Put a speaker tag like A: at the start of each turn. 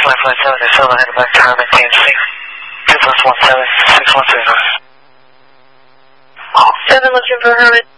A: Flight 707, headed back to Herman, TNC. 2 plus 17, 613.
B: 7 looking for Herman.